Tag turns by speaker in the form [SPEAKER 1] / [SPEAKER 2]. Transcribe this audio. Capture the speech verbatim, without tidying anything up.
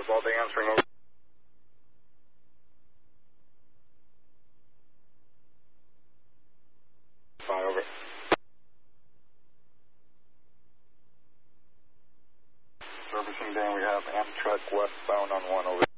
[SPEAKER 1] is all day answering over. Fine, over. Servicing Dan, we have Amtrak westbound on one, over.